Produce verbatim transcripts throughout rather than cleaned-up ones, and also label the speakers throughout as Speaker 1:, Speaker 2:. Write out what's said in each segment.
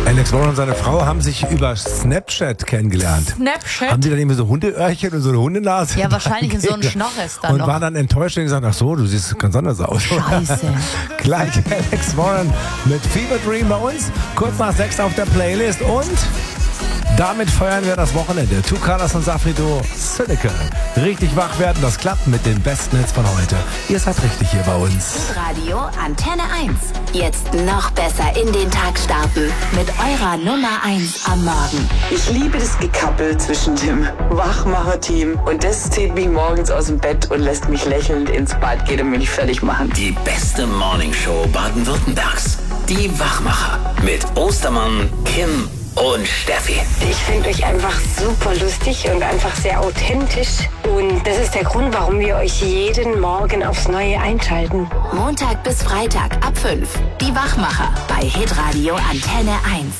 Speaker 1: Alex Warren und seine Frau haben sich über Snapchat kennengelernt.
Speaker 2: Snapchat?
Speaker 1: Haben die dann irgendwie so Hundeöhrchen und so eine Hundenase?
Speaker 2: Ja, wahrscheinlich in so einem Schnorres dann
Speaker 1: Und
Speaker 2: noch.
Speaker 1: waren dann enttäuscht und gesagt, ach so, du siehst ganz anders aus.
Speaker 2: Scheiße.
Speaker 1: Gleich Alex Warren mit Fever Dream bei uns. Kurz nach sechs auf der Playlist und damit feiern wir das Wochenende. Two Colors und Safrido, Cynical. Richtig wach werden, das klappt mit den besten Hits von heute. Ihr seid richtig hier bei uns.
Speaker 3: Radio Antenne eins. Jetzt noch besser in den Tag starten mit eurer Nummer eins am Morgen.
Speaker 4: Ich liebe das Gekappel zwischen dem Wachmacher-Team und das zieht mich morgens aus dem Bett und lässt mich lächelnd ins Bad gehen und mich fertig machen.
Speaker 5: Die beste Morningshow Baden-Württembergs. Die Wachmacher mit Ostermann, Kim und Steffi.
Speaker 6: Ich finde euch einfach super lustig und einfach sehr authentisch. Und das ist der Grund, warum wir euch jeden Morgen aufs Neue einschalten.
Speaker 3: Montag bis Freitag ab fünf. Die Wachmacher bei Hitradio Antenne eins.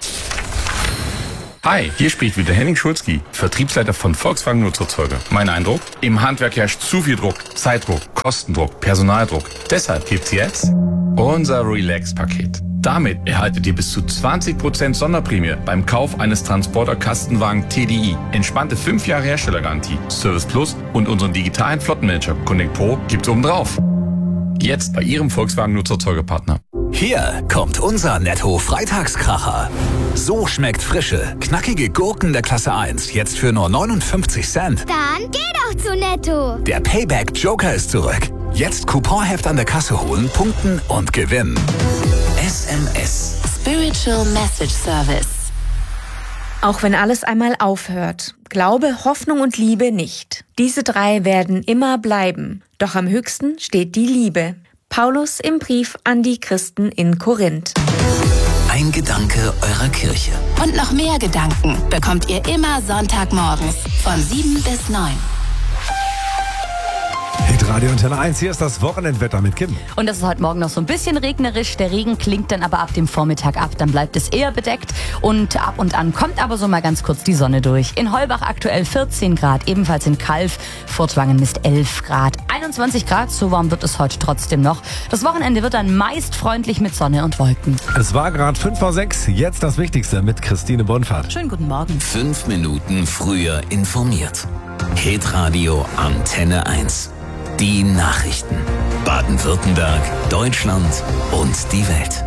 Speaker 7: Hi, hier spricht wieder Henning Schulzki, Vertriebsleiter von Volkswagen Nutzfahrzeuge. Mein Eindruck? Im Handwerk herrscht zu viel Druck, Zeitdruck, Kostendruck, Personaldruck. Deshalb gibt's jetzt unser Relax-Paket. Damit erhaltet ihr bis zu zwanzig Prozent Sonderprämie beim Kauf eines Transporter-Kastenwagen T D I. Entspannte fünf Jahre Herstellergarantie, Service Plus und unseren digitalen Flottenmanager Connect Pro gibt's obendrauf. Jetzt bei Ihrem Volkswagen Nutzfahrzeugepartner.
Speaker 5: Hier kommt unser Netto-Freitagskracher. So schmeckt frische, knackige Gurken der Klasse eins jetzt für nur neunundfünfzig Cent.
Speaker 8: Dann geh doch zu Netto.
Speaker 5: Der Payback-Joker ist zurück. Jetzt Couponheft an der Kasse holen, punkten und gewinnen. S M S.
Speaker 3: Spiritual Message Service.
Speaker 9: Auch wenn alles einmal aufhört, Glaube, Hoffnung und Liebe nicht. Diese drei werden immer bleiben. Doch am höchsten steht die Liebe. Paulus im Brief an die Christen in Korinth.
Speaker 5: Ein Gedanke eurer Kirche.
Speaker 3: Und noch mehr Gedanken bekommt ihr immer Sonntagmorgens von sieben bis neun.
Speaker 1: Hitradio Antenne eins, hier ist das Wochenendwetter mit Kim.
Speaker 2: Und das ist heute Morgen noch so ein bisschen regnerisch. Der Regen klingt dann aber ab dem Vormittag ab. Dann bleibt es eher bedeckt und ab und an kommt aber so mal ganz kurz die Sonne durch. In Heulbach aktuell vierzehn Grad, ebenfalls in Calw. Furtwangen misst elf Grad. einundzwanzig Grad, so warm wird es heute trotzdem noch. Das Wochenende wird dann meist freundlich mit Sonne und Wolken.
Speaker 1: Es war gerade fünf vor sechs, jetzt das Wichtigste mit Christine Bonfahrt.
Speaker 2: Schönen guten Morgen.
Speaker 5: Fünf Minuten früher informiert. Hitradio Antenne eins. Die Nachrichten. Baden-Württemberg, Deutschland und die Welt.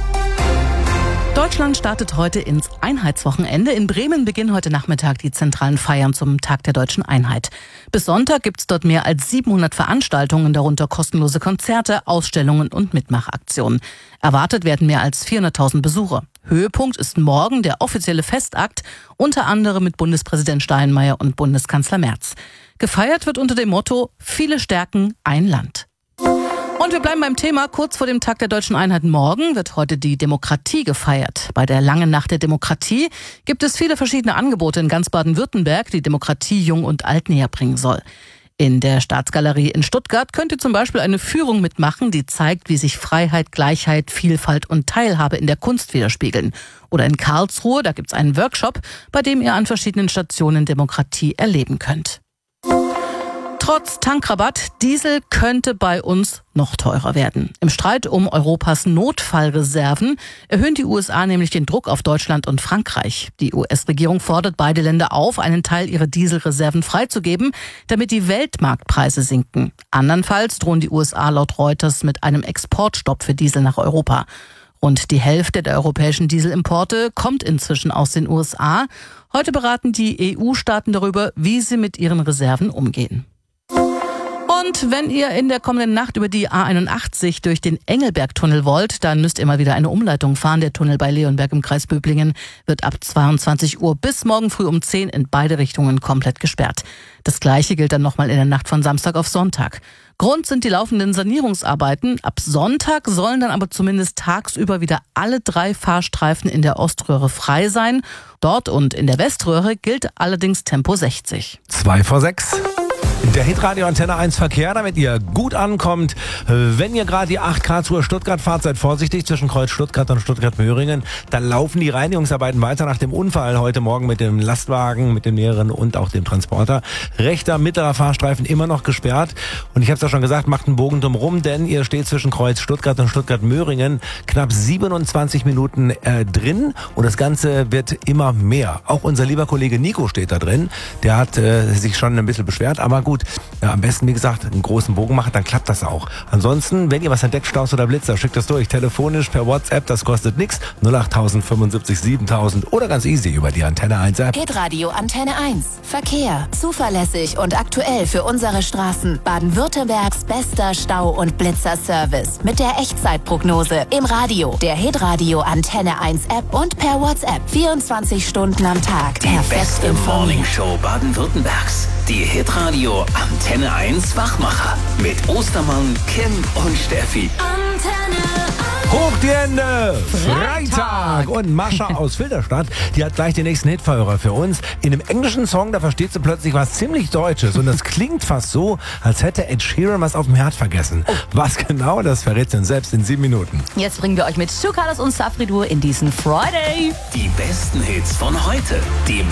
Speaker 10: Deutschland startet heute ins Einheitswochenende. In Bremen beginnen heute Nachmittag die zentralen Feiern zum Tag der deutschen Einheit. Bis Sonntag gibt es dort mehr als siebenhundert Veranstaltungen, darunter kostenlose Konzerte, Ausstellungen und Mitmachaktionen. Erwartet werden mehr als vierhunderttausend Besucher. Höhepunkt ist morgen der offizielle Festakt, unter anderem mit Bundespräsident Steinmeier und Bundeskanzler Merz. Gefeiert wird unter dem Motto Viele Stärken, ein Land. Und wir bleiben beim Thema. Kurz vor dem Tag der deutschen Einheit morgen wird heute die Demokratie gefeiert. Bei der langen Nacht der Demokratie gibt es viele verschiedene Angebote in ganz Baden-Württemberg, die Demokratie jung und alt näher bringen soll. In der Staatsgalerie in Stuttgart könnt ihr zum Beispiel eine Führung mitmachen, die zeigt, wie sich Freiheit, Gleichheit, Vielfalt und Teilhabe in der Kunst widerspiegeln. Oder in Karlsruhe, da gibt's einen Workshop, bei dem ihr an verschiedenen Stationen Demokratie erleben könnt. Trotz Tankrabatt, Diesel könnte bei uns noch teurer werden. Im Streit um Europas Notfallreserven erhöhen die U S A nämlich den Druck auf Deutschland und Frankreich. Die U S-Regierung fordert beide Länder auf, einen Teil ihrer Dieselreserven freizugeben, damit die Weltmarktpreise sinken. Andernfalls drohen die U S A laut Reuters mit einem Exportstopp für Diesel nach Europa. Rund die Hälfte der europäischen Dieselimporte kommt inzwischen aus den U S A. Heute beraten die E U-Staaten darüber, wie sie mit ihren Reserven umgehen. Und wenn ihr in der kommenden Nacht über die A einundachtzig durch den Engelbergtunnel wollt, dann müsst ihr mal wieder eine Umleitung fahren. Der Tunnel bei Leonberg im Kreis Böblingen wird ab zweiundzwanzig Uhr bis morgen früh um zehn in beide Richtungen komplett gesperrt. Das Gleiche gilt dann nochmal in der Nacht von Samstag auf Sonntag. Grund sind die laufenden Sanierungsarbeiten. Ab Sonntag sollen dann aber zumindest tagsüber wieder alle drei Fahrstreifen in der Oströhre frei sein. Dort und in der Weströhre gilt allerdings Tempo sechzig.
Speaker 1: Zwei vor sechs. Der Hitradio Antenne eins Verkehr, damit ihr gut ankommt. Wenn ihr gerade die acht K zur Stuttgart fahrt, seid vorsichtig zwischen Kreuz Stuttgart und Stuttgart-Möhringen. Da laufen die Reinigungsarbeiten weiter nach dem Unfall heute Morgen mit dem Lastwagen, mit dem näheren und auch dem Transporter. Rechter, mittlerer Fahrstreifen immer noch gesperrt. Und ich habe es ja schon gesagt, macht einen Bogen drumherum, denn ihr steht zwischen Kreuz Stuttgart und Stuttgart-Möhringen knapp siebenundzwanzig Minuten äh, drin. Und das Ganze wird immer mehr. Auch unser lieber Kollege Nico steht da drin. Der hat äh, sich schon ein bisschen beschwert, aber gut. Ja, am besten, wie gesagt, einen großen Bogen machen, dann klappt das auch. Ansonsten, wenn ihr was entdeckt, Staus oder Blitzer, schickt das durch. Telefonisch, per WhatsApp, das kostet nichts. null acht fünfundsiebzig siebentausend oder ganz easy über die Antenne eins App.
Speaker 3: Hitradio Antenne eins. Verkehr. Zuverlässig und aktuell für unsere Straßen. Baden-Württembergs bester Stau- und Blitzerservice. Mit der Echtzeitprognose. Im Radio, der Hitradio Antenne eins App und per WhatsApp. vierundzwanzig Stunden am Tag.
Speaker 11: Die beste Morningshow Baden-Württembergs. Die Hitradio Antenne eins Wachmacher. Mit Ostermann, Kim und Steffi.
Speaker 3: Antenne
Speaker 1: Hoch die Hände! Freitag! Und Mascha aus Filderstadt, die hat gleich den nächsten Hitverhörer für uns. In einem englischen Song, da versteht sie plötzlich was ziemlich Deutsches. Und das klingt fast so, als hätte Ed Sheeran was auf dem Herd vergessen. Was genau, das verrät sie uns selbst in sieben Minuten.
Speaker 2: Jetzt bringen wir euch mit Two Colors und Safri Duo in diesen Friday.
Speaker 11: Die besten Hits von heute. Die